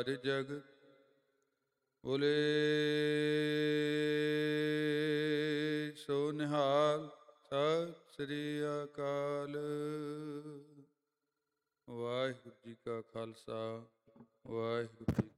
ਹਰਿ ਜਗਤ ਬੋਲੇ ਸੋ ਨਿਹਾਲ। ਸਤਿ ਸ੍ਰੀ ਅਕਾਲ। ਵਾਹਿਗੁਰੂ ਜੀ ਕਾ ਖਾਲਸਾ, ਵਾਹਿਗੁਰੂ ਜੀ